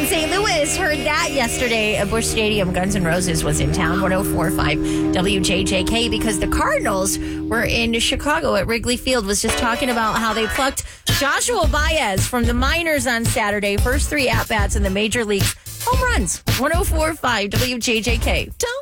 St. Louis heard that yesterday at Busch Stadium. Guns N' Roses was in town, 104.5 WJJK, because the Cardinals were in Chicago at Wrigley Field. Was just talking about how they plucked Joshua Baez from the minors on Saturday. First 3 at-bats in the major leagues. Home runs, 104.5 WJJK.